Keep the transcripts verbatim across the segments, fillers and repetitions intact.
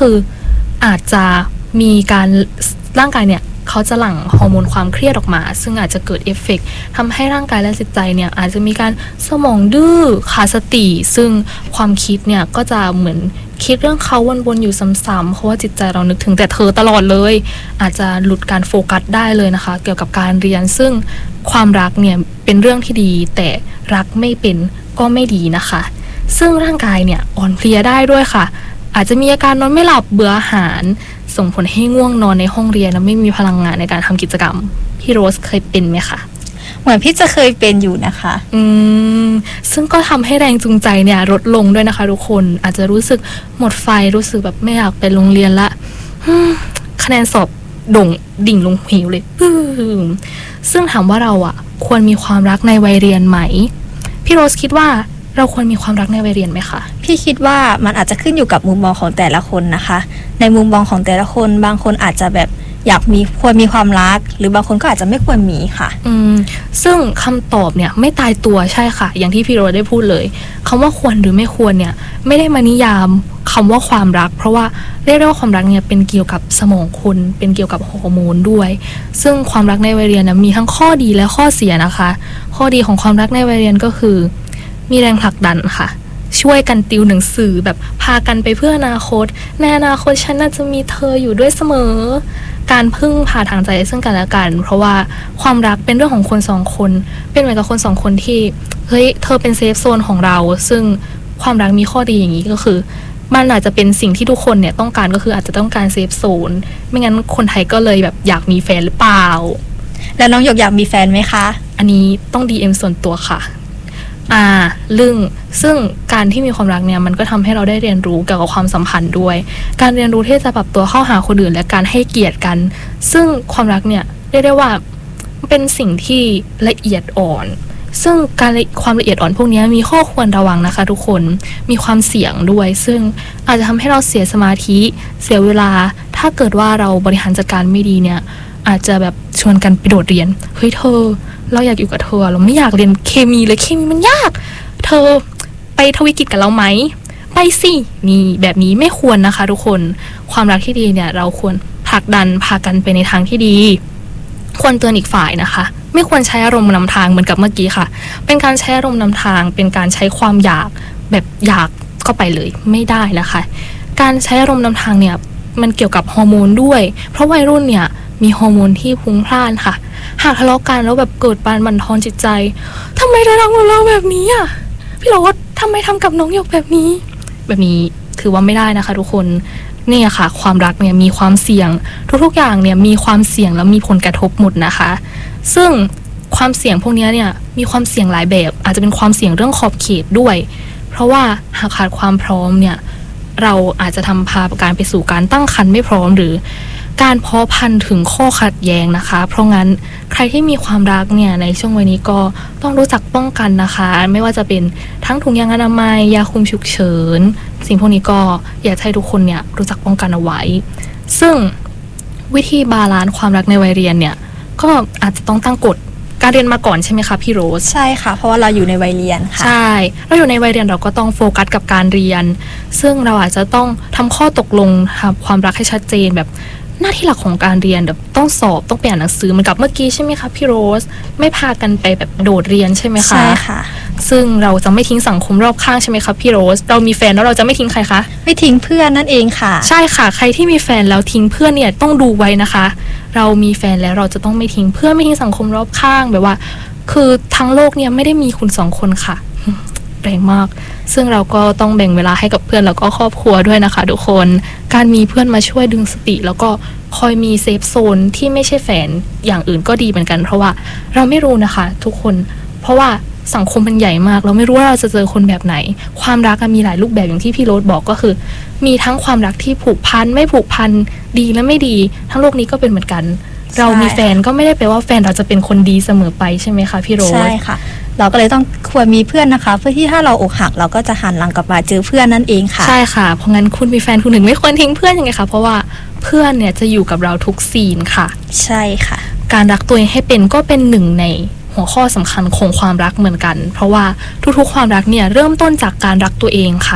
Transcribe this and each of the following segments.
คืออาจจะมีการร่างกายเนี่ยเขาจะหลั่งฮอร์โมนความเครียดออกมาซึ่งอาจจะเกิดเอฟเฟกต์ทำให้ร่างกายและจิตใจเนี่ยอาจจะมีการสมองดื้อขาดสติซึ่งความคิดเนี่ยก็จะเหมือนคิดเรื่องเขาวนๆอยู่ซ้ำๆเพราะว่าจิตใจเรานึกถึงแต่เธอตลอดเลยอาจจะหลุดการโฟกัสได้เลยนะคะเกี่ยวกับการเรียนซึ่งความรักเนี่ยเป็นเรื่องที่ดีแต่รักไม่เป็นก็ไม่ดีนะคะซึ่งร่างกายเนี่ยอ่อนเพลียได้ด้วยค่ะอาจจะมีอาการนอนไม่หลับเบื่ออาหารส่งผลให้ง่วงนอนในห้องเรียนและไม่มีพลังงานในการทำกิจกรรมพี่โรสเคยเป็นไหมคะเหมือนพี่จะเคยเป็นอยู่นะคะอืมซึ่งก็ทำให้แรงจูงใจเนี่ยลดลงด้วยนะคะทุกคนอาจจะรู้สึกหมดไฟรู้สึกแบบไม่อยากไปโรงเรียนละคะแนนสอบด่งดิ่งลงเหวเลยซึ่งถามว่าเราอ่ะควรมีความรักในวัยเรียนไหมพี่โรสคิดว่าเราควรมีความรักในวัยเรียนไหมคะพี่คิดว่ามันอาจจะขึ้นอยู่กับมุมมองของแต่ละคนนะคะในมุมมองของแต่ละคนบางคนอาจจะแบบอยากมีควรมีความรักหรือบางคนก็อาจจะไม่ควรมีค่ะอืมซึ่งคำตอบเนี่ยไม่ตายตัวใช่ค่ะอย่างที่พี่โรสได้พูดเลยคำว่าควรหรือไม่ควรเนี่ยไม่ได้มานิยามคำว่าความรักเพราะว่าเรียกได้ว่าความรักเนี่ยเป็นเกี่ยวกับสมองคนเป็นเกี่ยวกับฮอร์โมนด้วยซึ่งความรักในวัยเรียนนะมีทั้งข้อดีและข้อเสียนะคะข้อดีของความรักในวัยเรียนก็คือมีแรงผลักดันค่ะช่วยกันติวหนังสือแบบพากันไปเพื่ออนาคตในอนาคตฉันน่าจะมีเธออยู่ด้วยเสมอการพึ่งพาทางใจซึ่งกันและกันเพราะว่าความรักเป็นเรื่องของคนสองคนเป็นเหมือนกับคนสองคนที่เฮ้ยเธอเป็นเซฟโซนของเราซึ่งความรักมีข้อดีอย่างนี้ก็คือมันอาจจะเป็นสิ่งที่ทุกคนเนี่ยต้องการก็คืออาจจะต้องการเซฟโซนไม่งั้นคนไทยก็เลยแบบอยากมีแฟนหรือเปล่าแล้วน้องหยกอยากมีแฟนไหมคะอันนี้ต้อง ดี เอ็ม ส่วนตัวค่ะอ่าลึ่งซึ่งการที่มีความรักเนี่ยมันก็ทำให้เราได้เรียนรู้เกี่ยวกับความสัมพันธ์ด้วยการเรียนรู้ที่จะปรับตัวเข้าหาคนอื่นและการให้เกียรติกันซึ่งความรักเนี่ยเรียกได้ว่าเป็นสิ่งที่ละเอียดอ่อนซึ่งการความละเอียดอ่อนพวกนี้มีข้อควรระวังนะคะทุกคนมีความเสี่ยงด้วยซึ่งอาจจะทำให้เราเสียสมาธิเสียเวลาถ้าเกิดว่าเราบริหารจัดการไม่ดีเนี่ยอาจจะแบบชวนกันไปโดดเรียนเฮ้ยเธอเราอยากอยู่กับเธอเราไม่อยากเรียนเคมีเลยเคมีมันยากเธอไปทวิกิจกับเราไหมไปสินี่แบบนี้ไม่ควรนะคะทุกคนความรักที่ดีเนี่ยเราควรผลักดันพากันไปในทางที่ดีควรเตือนอีกฝ่ายนะคะไม่ควรใช้อารมณ์นำทางเหมือนกับเมื่อกี้ค่ะเป็นการใช้อารมณ์นำทางเป็นการใช้ความอยากแบบอยากก็ไปเลยไม่ได้นะคะการใช้อารมณ์นำทางเนี่ยมันเกี่ยวกับฮอร์โมนด้วยเพราะวัยรุ่นเนี่ยมีฮอร์โมนที่พุ่งพล่านค่ะหากทะเลาะกันแล้วแบบเกิดปานบั่นทอนจิตใจทำไมได้รักเราแบบนี้อ่ะพี่โรสทำไมทำกับน้องหยกแบบนี้แบบนี้ถือว่าไม่ได้นะคะทุกคนเนี่ยค่ะความรักเนี่ยมีความเสี่ยงทุกๆอย่างเนี่ยมีความเสี่ยงแล้วมีผลกระทบหมดนะคะซึ่งความเสี่ยงพวกนี้เนี่ยมีความเสี่ยงหลายแบบอาจจะเป็นความเสี่ยงเรื่องขอบเขตด้วยเพราะว่าหากขาดความพร้อมเนี่ยเราอาจจะทำพาการไปสู่การตั้งครรภ์ไม่พร้อมหรือการเพาะพันธุ์ถึงข้อขัดแย้งนะคะเพราะงั้นใครที่มีความรักเนี่ยในช่วงวัยนี้ก็ต้องรู้จักป้องกันนะคะไม่ว่าจะเป็นทั้งถุงยางอนามัยยาคุมฉุกเฉินสิ่งพวกนี้ก็อยากให้ทุกคนเนี่ยรู้จักป้องกันเอาไว้ซึ่งวิธีบาลานซ์ความรักในวัยเรียนเนี่ยก็อาจจะต้องตั้งกฎการเรียนมาก่อนใช่ไหมคะพี่โรสใช่ค่ะเพราะว่าเราอยู่ในวัยเรียนค่ะใช่เราอยู่ในวัยเรียนเราก็ต้องโฟกัสกับการเรียนซึ่งเราอาจจะต้องทำข้อตกลงทำความรักให้ชัดเจนแบบหน้าที่หลักของการเรียนแบบต้องสอบต้องไปอ่านหนังสือเหมือนกับเมื่อกี้ใช่ไหมคะพี่โรสไม่พากันไปแบบโดดเรียนใช่ไหมคะใช่ค่ะซึ่งเราจะไม่ทิ้งสังคมรอบข้างใช่ไหมคะพี่โรสเรามีแฟนแล้วเราจะไม่ทิ้งใครคะไม่ทิ้งเพื่อนนั่นเองค่ะใช่ค่ะใครที่มีแฟนแล้วทิ้งเพื่อนเนี่ยต้องดูไว้นะคะเรามีแฟนแล้วเราจะต้องไม่ทิ้งเพื่อนไม่ทิ้งสังคมรอบข้างแบบว่าคือทั้งโลกเนี่ยไม่ได้มีคุณสองคนค่ะแรงมากซึ่งเราก็ต้องแบ่งเวลาให้กับเพื่อนแล้วก็ครอบครัวด้วยนะคะทุกคนการมีเพื่อนมาช่วยดึงสติแล้วก็คอยมีเซฟโซนที่ไม่ใช่แฟนอย่างอื่นก็ดีเหมือนกันเพราะว่าเราไม่รู้นะคะทุกคนเพราะว่าสังคมมันใหญ่มากเราไม่รู้ว่าเราจะเจอคนแบบไหนความรักมีหลายรูปแบบอย่างที่พี่โรสบอกก็คือมีทั้งความรักที่ผูกพันไม่ผูกพันดีและไม่ดีทั้งโลกนี้ก็เป็นเหมือนกันเรามีแฟนก็ไม่ได้แปลว่าแฟนเราจะเป็นคนดีเสมอไปใช่ไหมคะพี่โรสใช่ค่ะเราก็เลยต้องควรมีเพื่อนนะคะเพื่อที่ถ้าเราอกหักเราก็จะหันหลังกลับมาเจอเพื่อนนั่นเองค่ะใช่ค่ะเพราะงั้นคุณมีแฟนคุณถึงไม่ควรทิ้งเพื่อนยังไงคะเพราะว่าเพื่อนเนี่ยจะอยู่กับเราทุกซีนค่ะใช่ค่ะการรักตัวเองให้เป็นก็เป็นหนึ่งในหัวข้อสำคัญของความรักเหมือนกันเพราะว่าทุกๆความรักเนี่ยเริ่มต้นจากการรักตัวเองค่ะ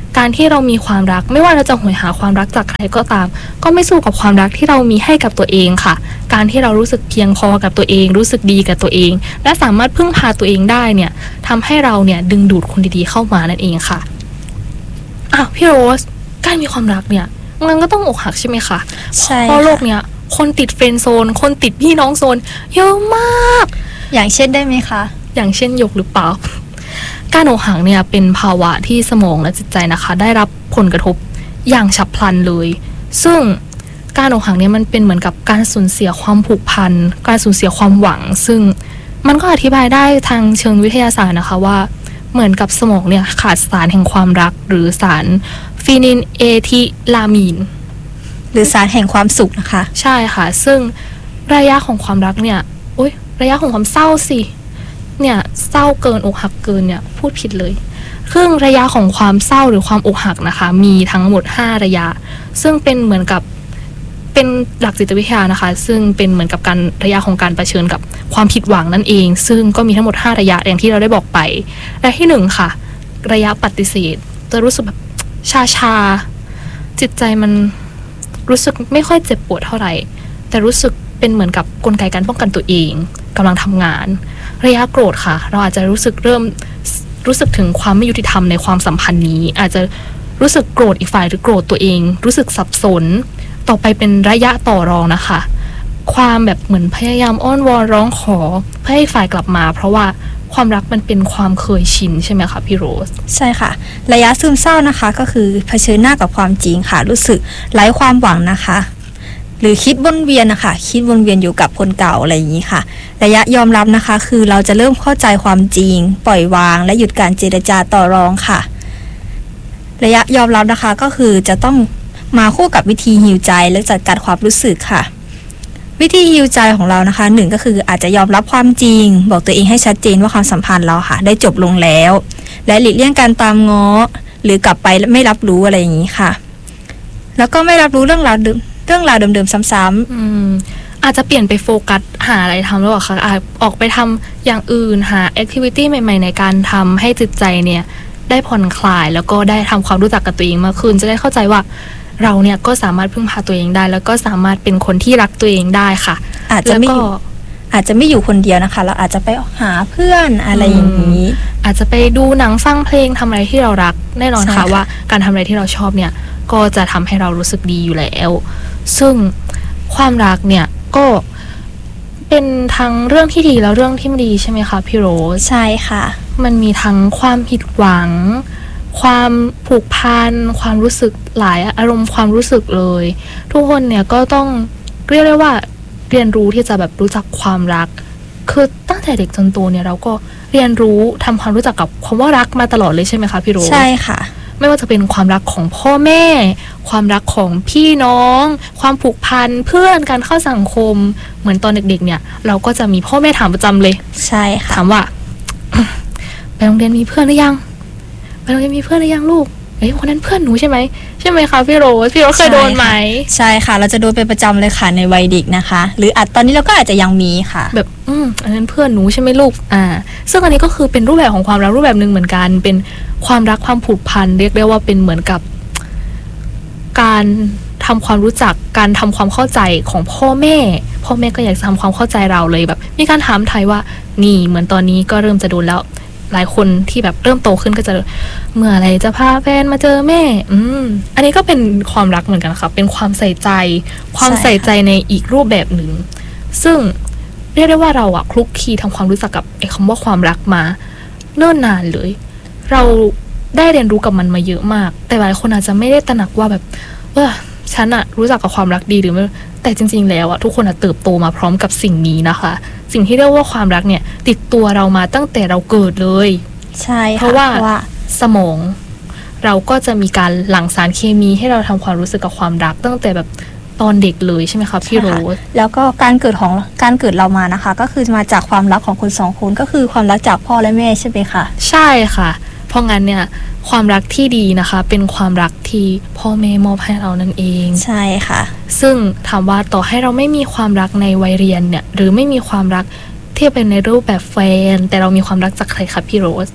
การที่เรามีความรักไม่ว่าเราจะหวยหาความรักจากใครก็ตามก็ไม่สู้กับความรักที่เรามีให้กับตัวเองค่ะการที่เรารู้สึกเพียงพอกับตัวเองรู้สึกดีกับตัวเองและสามารถพึ่งพาตัวเองได้เนี่ยทำให้เราเนี่ยดึงดูดคนดีๆเข้ามานั่นเองค่ะอ้าวพี่โรสการมีความรักเนี่ยมันก็ต้องอกหักใช่ไหมคะใช่เพราะโลกเนี้ยคนติดเฟรนด์โซนคนติดพี่น้องโซนเยอะมากอย่างเช่นได้ไหมคะอย่างเช่นยกหรือเปล่าการอกหักเนี่ยเป็นภาวะที่สมองและจิตใจนะคะได้รับผลกระทบอย่างฉับพลันเลยซึ่งการอกหักเนี่ยมันเป็นเหมือนกับการสูญเสียความผูกพันการสูญเสียความหวังซึ่งมันก็อธิบายได้ทางเชิงวิทยาศาสตร์นะคะว่าเหมือนกับสมองเนี่ยขาดสารแห่งความรักหรือสารฟีนิลเอทิลามีนหรือสารแห่งความสุขนะคะใช่ค่ะซึ่งระยะของความรักเนี่ยอุ๊ยระยะของความเศร้าสิเนี่ยเศร้าเกินอกหักเกินเนี่ยพูดผิดเลยครึ่งระยะของความเศร้าหรือความอกหักนะคะมีทั้งหมดห้าระยะซึ่งเป็นเหมือนกับเป็นหลักจิตวิทยานะคะซึ่งเป็นเหมือนกับการระยะของการเผชิญกับความผิดหวังนั่นเองซึ่งก็มีทั้งหมดห้าระยะอย่างที่เราได้บอกไประยะที่หนึ่งค่ะระยะปฏิเสธจะรู้สึกแบบชาชาจิตใจมันรู้สึกไม่ค่อยเจ็บปวดเท่าไหร่แต่รู้สึกเป็นเหมือนกับกลไกการป้องกันตัวเองกำลังทำงานระยะโกรธค่ะเราอาจจะรู้สึกเริ่มรู้สึกถึงความไม่ยุติธรรมในความสัมพันธ์นี้อาจจะรู้สึกโกรธอีกฝ่ายหรือโกรธตัวเองรู้สึกสับสนต่อไปเป็นระยะต่อรองนะคะความแบบเหมือนพยายามอ้อนวอนร้องขอเพื่อให้ฝ่ายกลับมาเพราะว่าความรักมันเป็นความเคยชินใช่ไหมคะพี่โรสใช่ค่ะระยะซึมเศร้านะคะก็คือเผชิญหน้ากับความจริงค่ะรู้สึกไร้ความหวังนะคะหรือคิดวนเวียนนะคะคิดวนเวียนอยู่กับคนเก่าอะไรอย่างนี้ค่ะระยะยอมรับนะคะคือเราจะเริ่มเข้าใจความจริงปล่อยวางและหยุดการเจรจาต่อรองค่ะระยะยอมรับนะคะก็คือจะต้องมาคู่กับวิธีฮีลใจและจัดการความรู้สึกค่ะวิธีฮีลใจของเรานะคะหนึ่งก็คืออาจจะยอมรับความจริงบอกตัวเองให้ชัดเจนว่าความสัมพันธ์เราค่ะได้จบลงแล้วและหลีกเลี่ยงการตามง้อหรือกลับไปไม่รับรู้อะไรอย่างนี้ค่ะแล้วก็ไม่รับรู้เรื่องราวเดิมเรื่องราวเดิมๆซ้ำๆอืมอาจจะเปลี่ยนไปโฟกัสหาอะไรทำแล้วอะค่ะอาจออกไปทำอย่างอื่นหาแอคทิวิตี้ใหม่ๆในการทำให้จิตใจเนี่ยได้ผ่อนคลายแล้วก็ได้ทำความรู้จักกับตัวเองมากขึ้นจะได้เข้าใจว่าเราเนี่ยก็สามารถพึ่งพาตัวเองได้แล้วก็สามารถเป็นคนที่รักตัวเองได้ค่ะอาจจะไม่อาจจะไม่อยู่คนเดียวนะคะเราอาจจะไปหาเพื่อนอะไรอย่างนี้อาจจะไปดูหนังฟังเพลงทำอะไรที่เรารักแน่นอนค่ะว่าการทำอะไรที่เราชอบเนี่ยก็จะทำให้เรารู้สึกดีอยู่แล้วซึ่งความรักเนี่ยก็เป็นทั้งเรื่องที่ดีแล้วเรื่องที่ไม่ดีใช่ไหมคะพี่โรสใช่ค่ะมันมีทั้งความผิดหวังความผูกพันความรู้สึกหลายอารมณ์ความรู้สึกเลยทุกคนเนี่ยก็ต้องเรียกได้ว่าเรียนรู้ที่จะแบบรู้จักความรักคือตั้งแต่เด็กจนโตเนี่ยเราก็เรียนรู้ทำความรู้จักกับความว่ารักมาตลอดเลยใช่ไหมคะพี่โรสใช่ค่ะไม่ว่าจะเป็นความรักของพ่อแม่ความรักของพี่น้องความผูกพันเพื่อนการเข้าสังคมเหมือนตอนเด็กๆเนี่ยเราก็จะมีพ่อแม่ถามประจำเลยใช่ค่ะถามว่า ไปโรงเรียนมีเพื่อนหรือยังไปโรงเรียนมีเพื่อนหรือยังลูกเอ้ยคนนั้นเพื่อนหนูใช่ไหมใช่ไหมคะพี่โรสพี่โรสเคยโดนไหมใช่ค่ะเราจะโดนเป็นประจำเลยค่ะในวัยเด็กนะคะหรืออาจตอนนี้เราก็อาจจะยังมีค่ะแบบอืมอันนั้นเพื่อนหนูใช่ไหมลูกอ่าซึ่งอันนี้ก็คือเป็นรูปแบบของความรักรูปแบบนึงเหมือนกันเป็นความรักความผูกพันเรียกได้ว่าเป็นเหมือนกับการทำความรู้จักการทำความเข้าใจของพ่อแม่พ่อแม่ก็อยากจะทำความเข้าใจเราเลยแบบมีการถามไทยว่านี่เหมือนตอนนี้ก็เริ่มจะโดนแล้วหลายคนที่แบบเริ่มโตขึ้นก็จะเมื่อไรจะพาแฟนมาเจอแม่อืมอันนี้ก็เป็นความรักเหมือนกันค่ะเป็นความใส่ใจความใส่ใจในอีกรูปแบบหนึ่งซึ่งเรียกได้ว่าเราอะคลุกคลีทำความรู้จักกับไอ้คำว่าความรักมาเนิ่นนานเลยเราได้เรียนรู้กับมันมาเยอะมากแต่หลายคนอาจจะไม่ได้ตระหนักว่าแบบเออฉันอะรู้จักกับความรักดีหรือไม่แต่จริงๆแล้วอะทุกคนอะเติบโตมาพร้อมกับสิ่งนี้นะคะสิ่งที่เรียกว่าความรักเนี่ยติดตัวเรามาตั้งแต่เราเกิดเลยใช่เพราะว่าสมองเราก็จะมีการหลั่งสารเคมีให้เราทำความรู้สึกกับความรักตั้งแต่แบบตอนเด็กเลยใช่ไหมคะพี่โรสแล้วก็การเกิดของการเกิดเรามานะคะก็คือมาจากความรักของคนสองคนก็คือความรักจากพ่อและแม่ใช่ไหมคะใช่ค่ะเพราะงั้นเนี่ยความรักที่ดีนะคะเป็นความรักที่พ่อแม่มอบให้เรานั่นเองใช่ค่ะซึ่งถามว่าต่อให้เราไม่มีความรักในวัยเรียนเนี่ยหรือไม่มีความรักที่เป็นในรูปแบบแฟนแต่เรามีความรักจากใครคะพี่โรส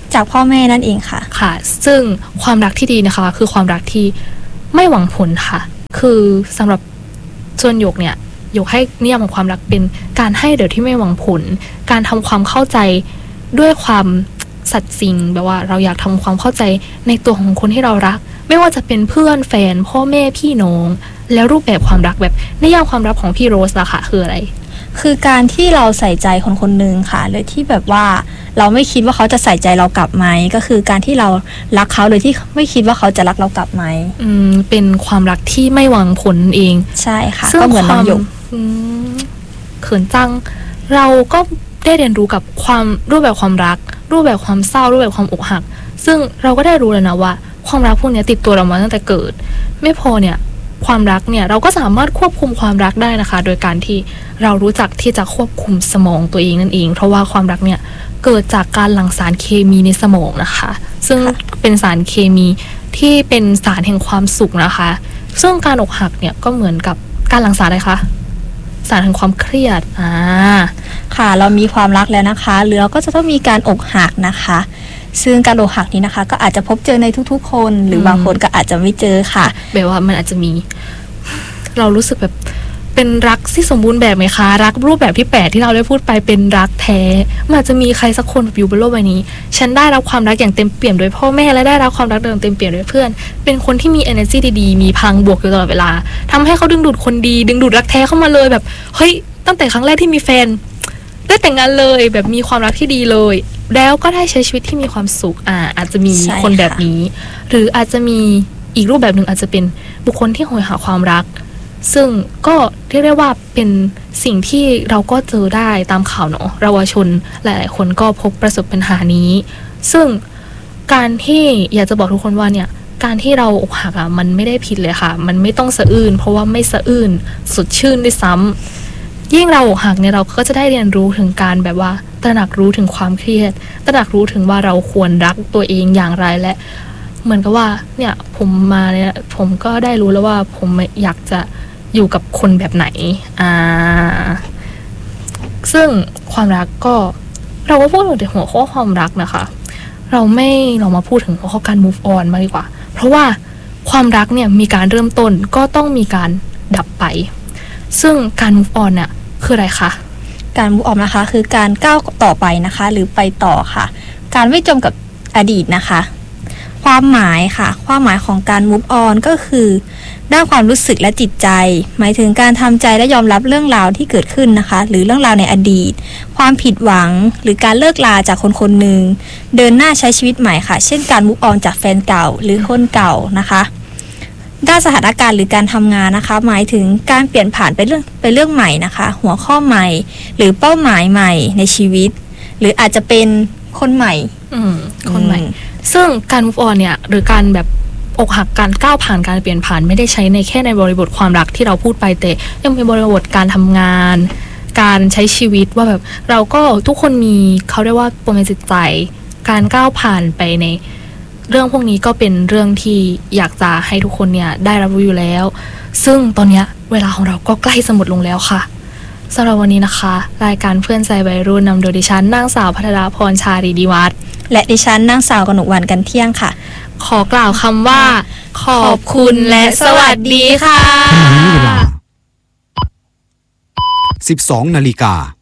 จากพ่อแม่นั่นเองค่ะค่ะซึ่งความรักที่ดีนะคะคือความรักที่ไม่หวังผลค่ะคือสำหรับส่วนหยกเนี่ยหยกให้นิยามของความรักเป็นการให้โดยที่ไม่หวังผลการทำความเข้าใจด้วยความสัตย์จริงแบบว่าเราอยากทำความเข้าใจในตัวของคนที่เรารักไม่ว่าจะเป็นเพื่อนแฟนพ่อแม่พี่น้องแล้วรูปแบบความรักแบบนิยามความรักของพี่โรสล่ะค่ะคืออะไรคือการที่เราใส่ใจคนคนหนึ่งค่ะโดยที่แบบว่าเราไม่คิดว่าเขาจะใส่ใจเรากลับไหมก็คือการที่เรารักเขาโดยที่ไม่คิดว่าเขาจะรักเรากลับไหมอืมเป็นความรักที่ไม่หวังผลเองใช่ค่ะก็เหมือนน้องหยกเขินจังเราก็ได้เรียนรู้กับความรูปแบบความรักรูปแบบความเศร้ารูปแบบความอกหักซึ่งเราก็ได้รู้แล้วนะว่าความรักพวกนี้ติดตัวเรามาตั้งแต่เกิดไม่พอเนี่ยความรักเนี่ยเราก็สามารถควบคุมความรักได้นะคะโดยการที่เรารู้จักที่จะควบคุมสมองตัวเองนั่นเองเพราะว่าความรักเนี่ยเกิดจากการหลั่งสารเคมีในสมองนะคะซึ่งเป็นสารเคมีที่เป็นสารแห่งความสุขนะคะซึ่งการอกหักเนี่ยก็เหมือนกับการหลั่งสารอะไรคะสารแห่งความเครียดอ่าค่ะเรามีความรักแล้วนะคะแล้วก็จะต้องมีการอกหักนะคะซึ่งการอกหักนี้นะคะก็อาจจะพบเจอในทุกๆคนหรือบางคนก็อาจจะไม่เจอค่ะแบบว่ามันอาจจะมีเรารู้สึกแบบเป็นรักที่สมบูรณ์แบบไหมคะรักรูปแบบที่แปดที่เราได้พูดไปเป็นรักแท้มันอาจจะมีใครสักคนอยู่บนโลกใบนี้ฉันได้รับความรักอย่างเต็มเปี่ยมโดยพ่อแม่และได้รับความรักอย่างเต็มเปี่ยมโดยเพื่อนเป็นคนที่มี energy ดีๆมีพลังบวกอยู่ตลอดเวลาทำให้เขาดึงดูดคนดีดึงดูดรักแท้เข้ามาเลยแบบเฮ้ยตั้งแต่ครั้งแรกที่มีแฟนได้แต่งงานเลยแบบมีความรักที่ดีเลยแล้วก็ได้ใช้ชีวิตที่มีความสุขอ่าอาจจะมีคนแบบนี้หรืออาจจะมีอีกรูปแบบหนึ่งอาจจะเป็นบุคคลที่โหยหาความรักซึ่งก็เรียกได้ว่าเป็นสิ่งที่เราก็เจอได้ตามข่าวเนาะเยาวชนหลายๆคนก็พบประสบปัญหานี้ซึ่งการที่อยากจะบอกทุกคนว่าเนี่ยการที่เราอกหักอ่ะมันไม่ได้ผิดเลยค่ะมันไม่ต้องสะอื้นเพราะว่าไม่สะอื้นสดชื่นด้วยซ้ำยิ่งเราอกหักเนี่ยเราก็จะได้เรียนรู้ถึงการแบบว่าตระหนักรู้ถึงความเครียดตระหนักรู้ถึงว่าเราควรรักตัวเองอย่างไรและเหมือนกับว่าเนี่ยผมมาเนี่ยผมก็ได้รู้แล้วว่าผมอยากจะอยู่กับคนแบบไหนอ่าซึ่งความรักก็เราก็พูดถึงหัวข้อความรักนะคะเราไม่เรามาพูดถึงหัวข้อการ move on มาดีกว่าเพราะว่าความรักเนี่ยมีการเริ่มต้นก็ต้องมีการดับไปซึ่งการ move on เนี่ยคืออะไรคะการ move on นะคะคือการก้าวต่อไปนะคะหรือไปต่อค่ะการไม่จมกับอดีตนะคะความหมายค่ะความหมายของการ move on ก็คือด้านความรู้สึกและจิตใจหมายถึงการทำใจและยอมรับเรื่องราวที่เกิดขึ้นนะคะหรือเรื่องราวในอดีตความผิดหวังหรือการเลิกลาจากคนคนหนึ่งเดินหน้าใช้ชีวิตใหม่ค่ะเช่นการ move on จากแฟนเก่าหรือคนเก่านะคะด้านสถานการณ์หรือการทำงานนะคะหมายถึงการเปลี่ยนผ่านไปเรื่องไปเรื่องใหม่นะคะหัวข้อใหม่หรือเป้าหมายใหม่ในชีวิตหรืออาจจะเป็นคนใหม่อืมคนใหม่ซึ่งการ move on เนี่ยหรือการแบบอกหักการก้าวผ่านการเปลี่ยนผ่านไม่ได้ใช้ในแค่ในบริบทความรักที่เราพูดไปแต่ยังเป็นบริบทการทำงานการใช้ชีวิตว่าแบบเราก็ทุกคนมีเขาเรียกว่าปมในจิตใจการก้าวผ่านไปในเรื่องพวกนี้ก็เป็นเรื่องที่อยากจะให้ทุกคนเนี่ยได้รับรู้อยู่แล้วซึ่งตอนนี้เวลาของเราก็ใกล้จะหมดลงแล้วค่ะสำหรับวันนี้นะคะรายการเพื่อนใจวัยรุ่นนำโดยดิฉันนางสาวพัทราพรชาลีดีวัฒน์และดิฉันนางสาวกนกวรรณกันเที่ยงค่ะขอกล่าวคำว่าขอบคุณและสวัสดีค่ะสิบสองนาฬิกา